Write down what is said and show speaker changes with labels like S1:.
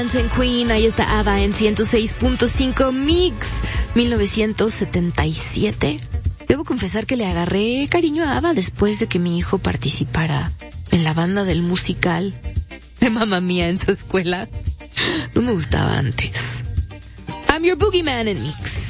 S1: En Queen, ahí está ABBA en 106.5 Mix 1977. Debo confesar que le agarré cariño a ABBA después de que mi hijo participara en la banda del musical de Mamma Mía en su escuela. No me gustaba antes. I'm your boogeyman en Mix.